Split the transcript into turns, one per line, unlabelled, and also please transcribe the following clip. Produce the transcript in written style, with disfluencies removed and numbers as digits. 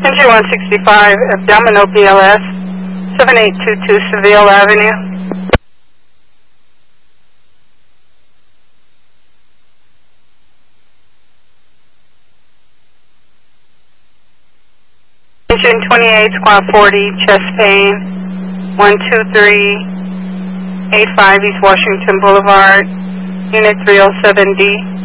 Entry 165, abdominal BLS, 7822 Seville Avenue. Engine 28, squad 40, chest pain, 12385 East Washington Boulevard, Unit 307D.